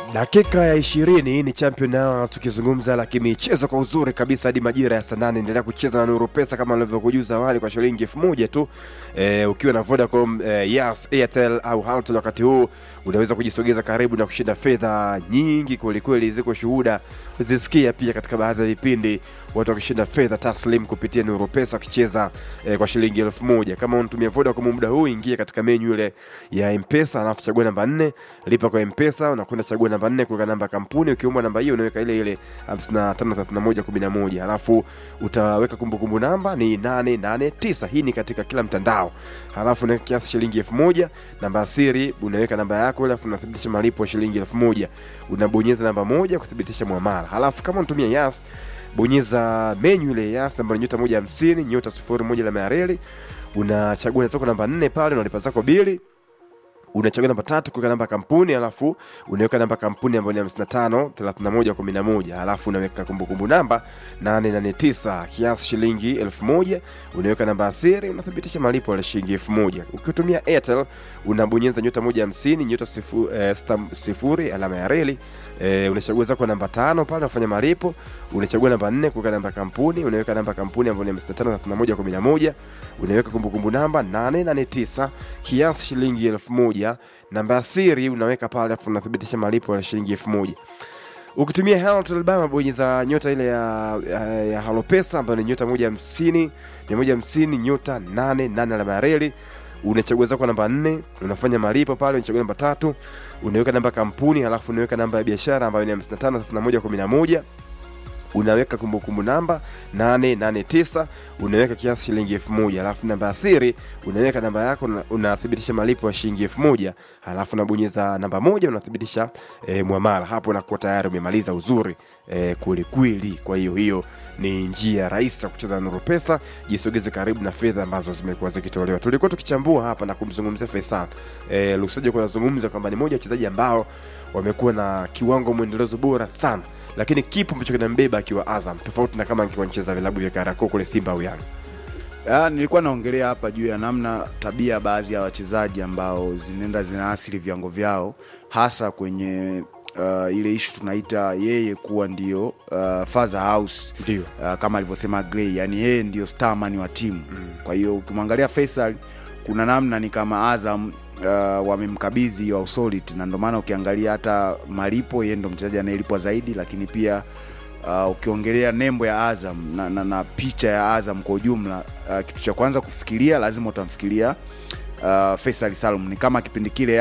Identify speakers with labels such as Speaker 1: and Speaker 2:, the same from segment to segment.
Speaker 1: Dakika ya 20 ni champion nao tukizungumza la kimichezo kwa uzuri kabisa hadi majira ya saa 8. Endelea kucheza na Nuru Pesa kama nilivyokujuza awali kwa shilingi 1000 tu. Ukiwa na Vodacom, Yas, Airtel au Halotel, wakati huu unaweza kujisogeza karibu na kushinda fedha nyingi kweli kweli. Ziko shuhuda zisikia pia katika baadhi ya vipindi watu wakishinda fedha taslim kupitia Nuru Pesa wakicheza kwa shilingi 1000. Kama unatumia Vodacom muda huu, ingia katika menu ile ya M-Pesa alafu chagua namba 4, lipa kwa M-Pesa, unakwenda chagua namba 4 kuweka namba kampuni. Ukiomba namba hiyo unaweka ile 553111, alafu utaweka kumbukumbu namba ni 889. Hii ni katika kila mtandao. Alafu unaweka kiasi shilingi 1000, namba siri unaweka namba yako, alafu unathibitisha malipo ya shilingi 1000. Unabonyeza namba 1 kuthibitisha muamala. Alafu kama unatumia Yas, bonyeza menu ile Yas ambayo ni *150 *01 la mareli. Unachagua zako namba 4 pale, unalipa zako bili. Unachagua namba 3 kuweka namba kampuni, alafu unaweka namba kampuni ambayo ni 553111, alafu unaweka kumbukumbu namba 889, kiasi shilingi 1000. Unaweka namba siri, unathibitisha malipo ya shilingi 1000. Ukitumia Airtel, unabonyeza *150 *0 alama ya reli. Unachagua zako namba 5 pale, unafanya malipo. Unachagua namba 4 kuweka namba kampuni, unaweka namba kampuni ambayo ni 553111. Unaweka kumbukumbu namba 889, kiasi shilingi 1000. Namba siri unaweka pale, alafu unathibitisha malipo ya shilingi 1000. Ukitumia Halotel Bama, bonyeza nyota ile ya Halo Pesa ambayo ni *150 *88 alama ya reli. Unachagua zako namba 4, unafanya malipo pale. Unachagua namba 3, unaweka namba kampuni, alafu unaweka namba ya biashara ambayo ni 553111. Unaweka kumbukumbu namba 889, unaweka kiasi shilingi 1000, alafu namba ya siri unaweka namba yako, unathibitisha malipo ya shilingi 1000, alafu unabonyeza namba 1, unathibitisha muamala. Hapo unakuwa tayari umemaliza uzuri kweli. Kwa hiyo ni njia rahisi ya kucheza Nuru Pesa. Jisogeze karibu na fedha ambazo zimekuwa zikitolewa. Tulikuwa tukichambua hapa na kumzungumzia Faisal Lusajo, kwa kuzungumza kwamba ni mmoja wa wachezaji ambao wamekuwa na kiwango mwendelezo bora sana, lakini kipo ambacho kinambeba akiwa Azam, tofauti na kama akiwa anacheza vilabu vya Kariakoo kule Simba au Yanga.
Speaker 2: Nilikuwa naongelea hapa juu ya namna tabia baadhi ya wachezaji ambao zinaasili viwango vyao, hasa kwenye ile issue tunaita yeye kuwa ndio father house, kama alivyosema Gray, yani yeye ndio starman wa timu. Kwa hiyo ukimwangalia Faisal, kuna namna ni kama Azam wamemkabidhi hiyo authority, na ndio maana ukiangalia hata malipo yeye ndio mchezaji anayelipwa zaidi. Lakini pia ukiongelea nembo ya Azam na picha ya Azam kwa ujumla, kitu cha kwanza kufikiria lazima utamfikiria Faisal Salum. Ni kama kipindi kile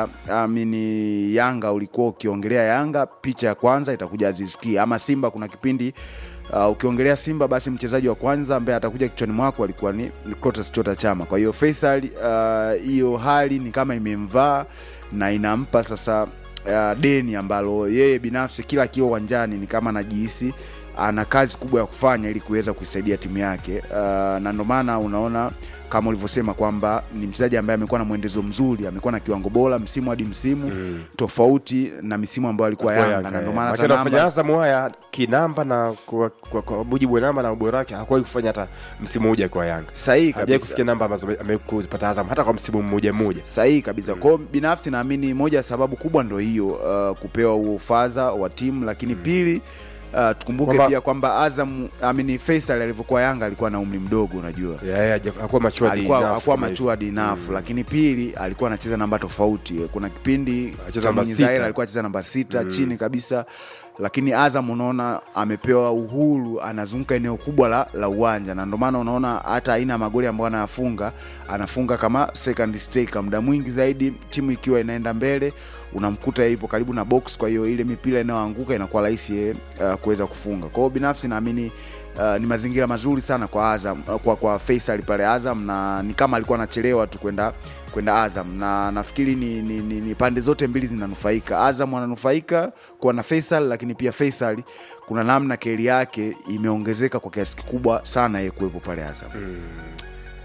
Speaker 2: Yanga ulikuwa ukiongelea Yanga, picha ya kwanza itakuja Aziz Ki. Ama Simba, kuna kipindi ukiongelea Simba, basi mchezaji wa kwanza ambaye atakuja kichwani mwako alikuwa ni Clatous Chota Chama. Kwa hiyo Faisal, hiyo hali ni kama imemvaa na inampa sasa deni ambalo yeye binafsi kila kio uwanjani ni kama anajihisi ana kazi kubwa ya kufanya ili kuweza kuisaidia timu yake. Na ndio maana unaona kama ulivyosema kwamba ni mchezaji ambaye amekuwa na muendezo mzuri, amekuwa na kiwango bora msimu hadi msimu, tofauti na misimu ambayo alikuwa Yanga. Na ndio maana
Speaker 1: hata namba Azam haya kinamba na kwa mujibu wa namba na ubora wake hakuwahi kufanya hata msimu mmoja kwa Yanga.
Speaker 2: Sahihi kabisa.
Speaker 1: Hajawahi kufikia namba ambazo amekuzipata Azam hata kwa msimu mmoja.
Speaker 2: Sahihi kabisa. Kwa binafsi naamini moja ya sababu kubwa ndio hiyo, kupewa huo father wa timu. Lakini pili, tukumbuke pia kwamba Azam Faisal alivyokuwa Yanga alikuwa na umri mdogo, unajua.
Speaker 1: Hakuwa
Speaker 2: matured enough. Lakini pili, alikuwa anacheza namba tofauti. Kuna kipindi Zaire alikuwa anacheza namba 6 chini kabisa. Lakini Azam unaona amepewa uhuru, anazunguka eneo kubwa la uwanja, na ndio maana unaona hata aina magoli ambayo anafunga kama second striker muda mwingi zaidi. Timu ikiwa inaenda mbele unamkuta yupo karibu na box, kwa hiyo ile mipira inayoanguka inakuwa rahisi kuweza kufunga. Kwa hiyo binafsi naamini ni mazingira mazuri sana kwa Azam, kwa Faisal pale Azam, na ni kama alikuwa anachelewa tu kwenda Azam, na nafikiri ni pande zote mbili zinanufaika. Azam wananufaika kwa na Faisal, lakini pia Faisal kuna namna keli yake imeongezeka kwa kiasi kikubwa sana yeye kuwepo pale Azam.